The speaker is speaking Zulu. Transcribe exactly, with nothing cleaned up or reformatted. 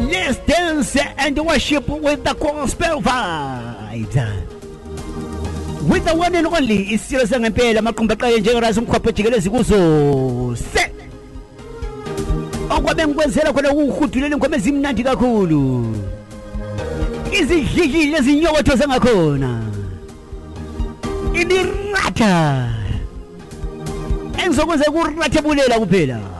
Let's dance and worship with the gospel vibe. With the one and only isilo sangempela amaqumba aqale njengerasa umkhwapho jikelezi kuzo se okwabe ngikwenzela khona ukuhudulela ingoma ezimnandi kakhulu izidlidlile ezinyokotho zangakhona ibirata engizokwenza kurathe bulela kuphela